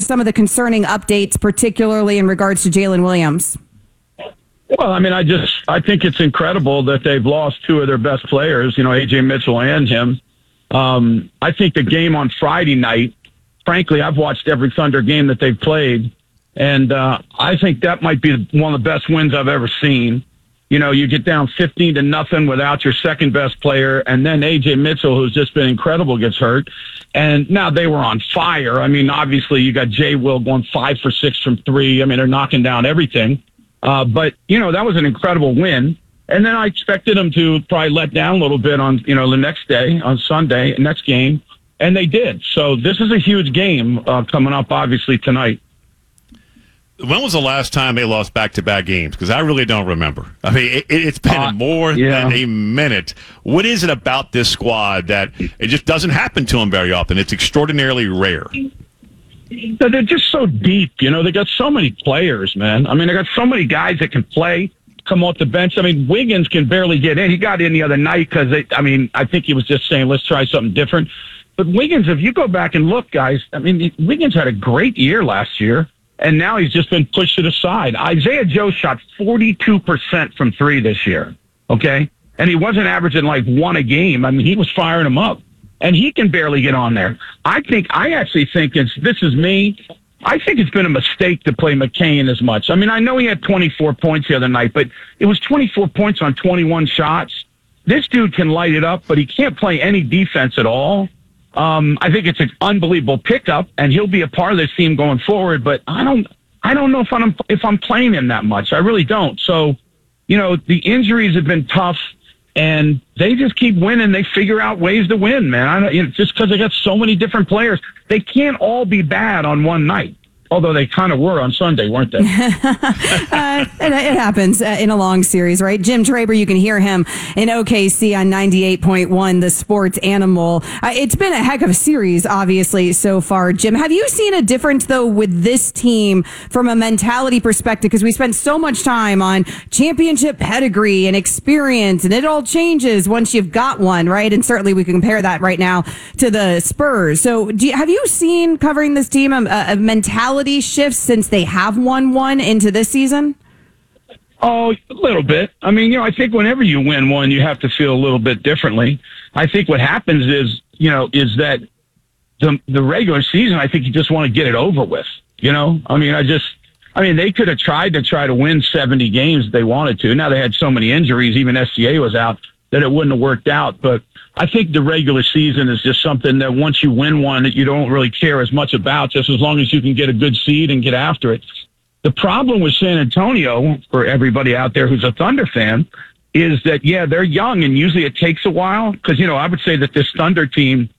some of the concerning updates, particularly in regards to Jalen Williams? Well, I mean, I think it's incredible that they've lost two of their best players, A.J. Mitchell and him. I think the game on Friday night, frankly, I've watched every Thunder game that they've played, and I think that might be one of the best wins I've ever seen. You get down 15-0 without your second best player, and then A.J. Mitchell, who's just been incredible, gets hurt. And now they were on fire. I mean, obviously, you got Jay Will going 5 for 6 from 3. I mean, they're knocking down everything. But that was an incredible win. And then I expected them to probably let down a little bit on, the next day, on Sunday, next game. And they did. So this is a huge game coming up, obviously, tonight. When was the last time they lost back-to-back games? Because I really don't remember. I mean, it's been more than a minute. What is it about this squad that it just doesn't happen to them very often? It's extraordinarily rare. They're just so deep. They got so many players, man. I mean, they got so many guys that can play, come off the bench. I mean, Wiggins can barely get in. He got in the other night because, I think he was just saying, let's try something different. But Wiggins, if you go back and look, guys, I mean, Wiggins had a great year last year, and now he's just been pushed to the side. Isaiah Joe shot 42% from 3 this year, okay? And he wasn't averaging like 1 a game. I mean, he was firing them up. And he can barely get on there. I actually think this is me. I think it's been a mistake to play McCain as much. I mean, I know he had 24 points the other night, but it was 24 points on 21 shots. This dude can light it up, but he can't play any defense at all. I think it's an unbelievable pickup, and he'll be a part of this team going forward. But I don't know if I'm playing him that much. I really don't. So, the injuries have been tough. And they just keep winning. They figure out ways to win, man. Just because they got so many different players. They can't all be bad on one night. Although they kind of were on Sunday, weren't they? It happens in a long series, right? Jim Traber, you can hear him in OKC on 98.1, the sports animal. It's been a heck of a series, obviously, so far. Jim, have you seen a difference, though, with this team from a mentality perspective? Because we spent so much time on championship pedigree and experience, and it all changes once you've got one, right? And certainly we can compare that right now to the Spurs. So have you seen, covering this team, a mentality shifts since they have won one into this season? Oh, a little bit. I mean, I think whenever you win one, you have to feel a little bit differently. I think what happens is that the regular season, I think you just want to get it over with. I mean, they could have tried to win 70 games if they wanted to. Now they had so many injuries, even SCA was out, that it wouldn't have worked out. But I think the regular season is just something that once you win one that you don't really care as much about, just as long as you can get a good seed and get after it. The problem with San Antonio, for everybody out there who's a Thunder fan, is that, they're young, and usually it takes a while. Because, I would say that this Thunder team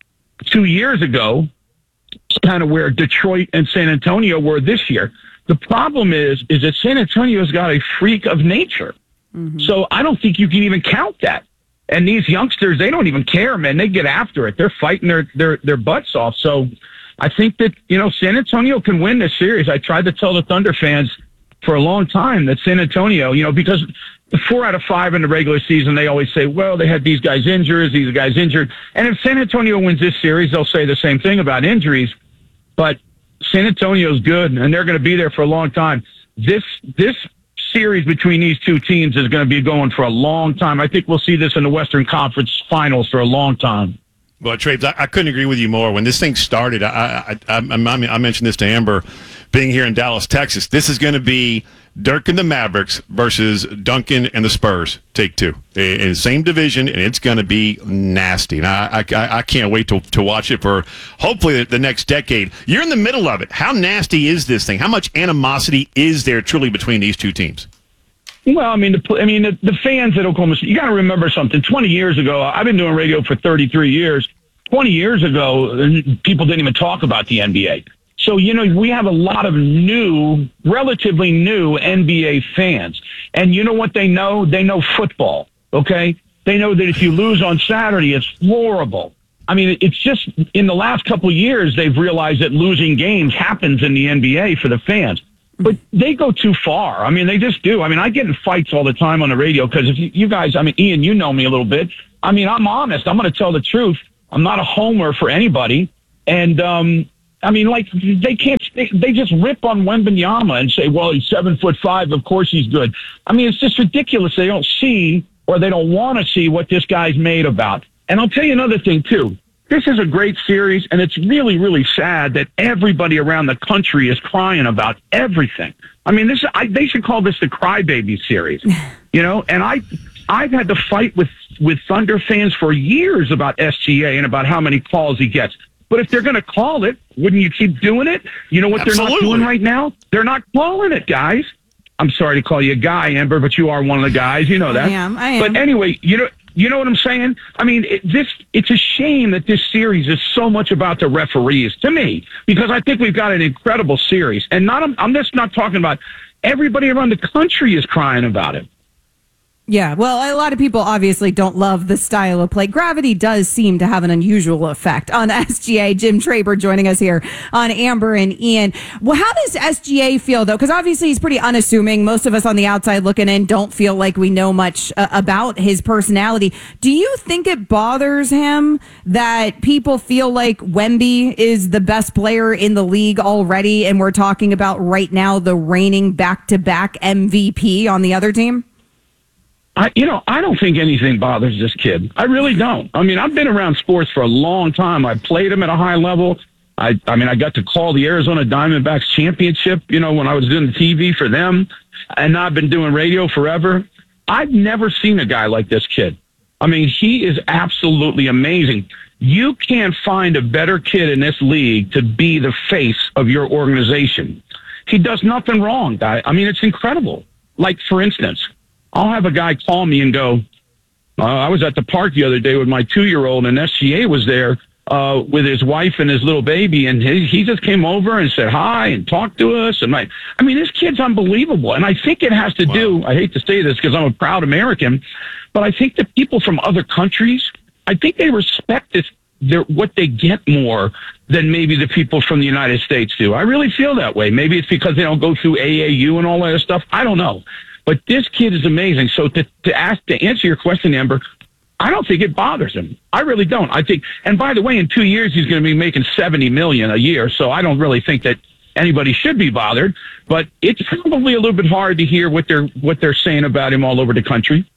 2 years ago is kind of where Detroit and San Antonio were this year. The problem is that San Antonio's got a freak of nature. Mm-hmm. So I don't think you can even count that. And these youngsters, they don't even care, man. They get after it. They're fighting their butts off. So I think that, San Antonio can win this series. I tried to tell the Thunder fans for a long time that San Antonio, because the 4 out of 5 in the regular season, they always say, well, they had these guys injured. And if San Antonio wins this series, they'll say the same thing about injuries. But San Antonio's good, and they're going to be there for a long time. This series between these two teams is going to be going for a long time. I think we'll see this in the Western Conference Finals for a long time. Well, Traves, I couldn't agree with you more. When this thing started, I mentioned this to Amber, being here in Dallas, Texas. This is going to be Dirk and the Mavericks versus Duncan and the Spurs. Take 2 in the same division, and it's going to be nasty. And I can't wait to watch it for hopefully the next decade. You're in the middle of it. How nasty is this thing? How much animosity is there truly between these two teams? Well, the fans at Oklahoma City, you got to remember something. 20 years ago, I've been doing radio for 33 years. 20 years ago, people didn't even talk about the NBA. So, we have a lot of relatively new NBA fans. And you know what they know? They know football, okay? They know that if you lose on Saturday, it's horrible. I mean, it's just in the last couple of years, they've realized that losing games happens in the NBA for the fans. But they go too far. I mean, they just do. I mean, I get in fights all the time on the radio because if you guys, Ian, you know me a little bit. I mean, I'm honest. I'm going to tell the truth. I'm not a homer for anybody. And, they can't they just rip on Wembanyama and say, well, he's 7'5". Of course he's good. I mean, it's just ridiculous. They don't see, or they don't want to see, what this guy's made about. And I'll tell you another thing, too. This is a great series, and it's really, really sad that everybody around the country is crying about everything. I mean, they should call this the Crybaby series, you know. And I've had to fight with Thunder fans for years about SGA and about how many calls he gets. But if they're going to call it, wouldn't you keep doing it? You know what they're not doing right now? They're not calling it, guys. I'm sorry to call you a guy, Amber, but you are one of the guys. You know that. I am. But anyway, you know what I'm saying? I mean, it's a shame that this series is so much about the referees, to me, because I think we've got an incredible series. And I'm just not talking about everybody around the country is crying about it. Yeah, well, a lot of people obviously don't love the style of play. Gravity does seem to have an unusual effect on SGA. Jim Traber joining us here on Amber and Ian. Well, how does SGA feel, though? Because obviously he's pretty unassuming. Most of us on the outside looking in don't feel like we know much about his personality. Do you think it bothers him that people feel like Wemby is the best player in the league already, and we're talking about right now the reigning back-to-back MVP on the other team? I don't think anything bothers this kid. I really don't. I mean, I've been around sports for a long time. I played them at a high level. I got to call the Arizona Diamondbacks championship, when I was doing the TV for them. And I've been doing radio forever. I've never seen a guy like this kid. I mean, he is absolutely amazing. You can't find a better kid in this league to be the face of your organization. He does nothing wrong, guy. I mean, it's incredible. Like, for instance, I'll have a guy call me and go, I was at the park the other day with my 2-year-old, and SGA was there with his wife and his little baby, and he just came over and said hi and talked to us. And this kid's unbelievable. And I think it has to do, I hate to say this because I'm a proud American, but I think that people from other countries, I think they respect what they get more than maybe the people from the United States do. I really feel that way. Maybe it's because they don't go through AAU and all that other stuff. I don't know. But this kid is amazing. So to answer your question, Amber, I don't think it bothers him. I really don't. I think, and by the way, in 2 years he's going to be making $70 million a year. So I don't really think that anybody should be bothered. But it's probably a little bit hard to hear what they're saying about him all over the country.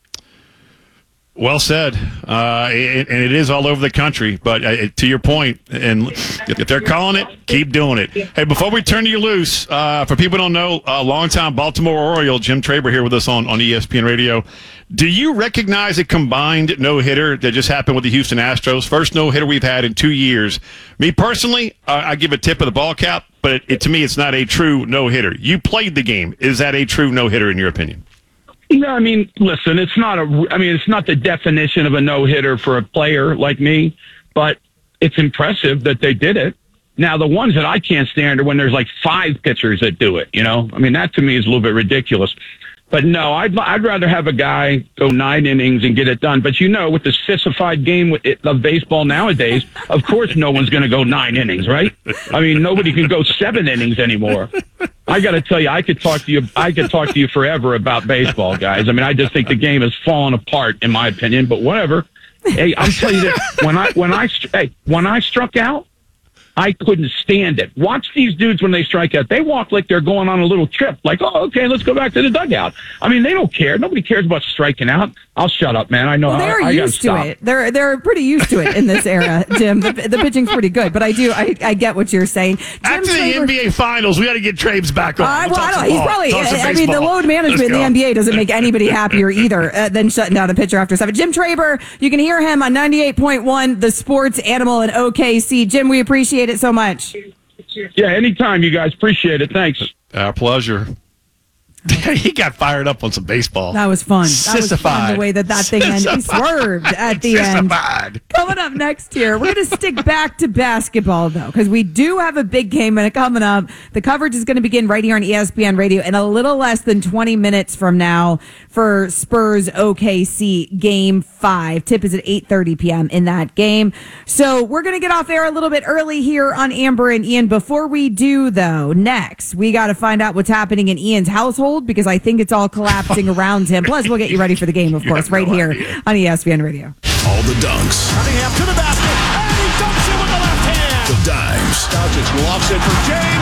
Well said. And it is all over the country. But to your point, and if they're calling it, keep doing it. Hey, before we turn you loose, for people who don't know, longtime Baltimore Oriole, Jim Traber here with us on ESPN Radio. Do you recognize a combined no-hitter that just happened with the Houston Astros? First no-hitter we've had in 2 years. Me personally, I give a tip of the ball cap, but to me it's not a true no-hitter. You played the game. Is that a true no-hitter in your opinion? No, I mean, listen, it's not the definition of a no-hitter for a player like me, but it's impressive that they did it. Now, the ones that I can't stand are when there's like 5 pitchers that do it, I mean, that to me is a little bit ridiculous. But no, I'd rather have a guy go 9 innings and get it done. But with the sissified game of baseball nowadays, of course no one's going to go 9 innings, right? I mean, nobody can go 7 innings anymore. I got to tell you, I could talk to you forever about baseball, guys. I mean, I just think the game has fallen apart, in my opinion. But whatever. Hey, I'm telling you this: when I struck out, I couldn't stand it. Watch these dudes when they strike out. They walk like they're going on a little trip. Like, oh, okay, let's go back to the dugout. I mean, they don't care. Nobody cares about striking out. I'll shut up, man. I know. Well, they're used to it. They're pretty used to it in this era, Jim. The pitching's pretty good, but I get what you're saying. After the NBA Finals, we got to get Trabes back on. He's probably. I mean, the load management in the NBA doesn't make anybody happier either than shutting down a pitcher after 7. Jim Traber, you can hear him on 98.1, the Sports Animal in OKC. Jim, we appreciate it so much. Yeah, anytime, you guys. Appreciate it. Thanks. Our pleasure. He got fired up on some baseball. That was fun. That was fun, the way that thing ended. He swerved at the end. Coming up next here, we're going to stick back to basketball, though, because we do have a big game coming up. The coverage is going to begin right here on ESPN Radio in a little less than 20 minutes from now for Spurs OKC Game 5. Tip is at 8:30 p.m. in that game. So we're going to get off air a little bit early here on Amber and Ian. Before we do, though, next, we got to find out what's happening in Ian's household, because I think it's all collapsing around him. Plus, we'll get you ready for the game, of course, right here on ESPN Radio. All the dunks. Cunningham to the basket, and he dunks it with the left hand. The dimes. Doncic lofts it for James.